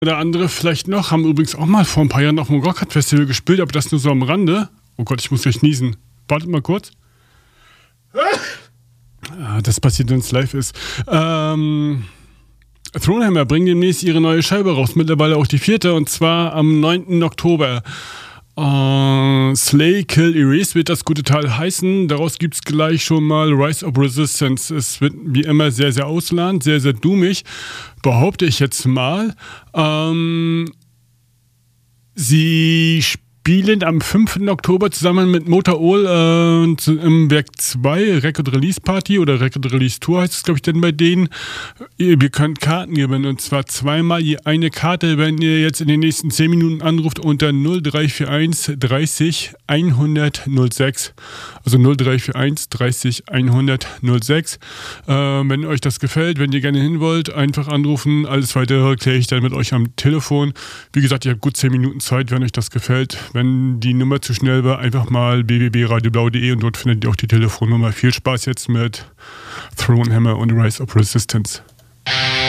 Oder andere vielleicht noch, haben übrigens auch mal vor ein paar Jahren auf dem Rockhard Festival gespielt, aber das nur so am Rande. Oh Gott, ich muss gleich niesen. Wartet mal kurz. Das passiert, wenn es live ist. Thronehammer bringen demnächst ihre neue Scheibe raus, mittlerweile auch die 4. und zwar am 9. Oktober. Slay, Kill, Erase wird das gute Teil heißen. Daraus gibt es gleich schon mal Rise of Resistance. Es wird wie immer sehr, sehr ausladend, sehr, sehr doomig, behaupte ich jetzt mal. Sie spielen am 5. Oktober zusammen mit Motorol im Werk 2 Record Release Party oder Record Release Tour heißt es, glaube ich, denn bei denen. Ihr könnt Karten gewinnen und zwar zweimal je eine Karte, wenn ihr jetzt in den nächsten 10 Minuten anruft unter 0341 30 100 06. Also 0341 30 100 06. Wenn euch das gefällt, wenn ihr gerne hin wollt, einfach anrufen. Alles weitere kläre ich dann mit euch am Telefon. Wie gesagt, ihr habt gut 10 Minuten Zeit, wenn euch das gefällt. Wenn die Nummer zu schnell war, einfach mal www.radioblau.de und dort findet ihr auch die Telefonnummer. Viel Spaß jetzt mit Thronehammer und Rise of Resistance.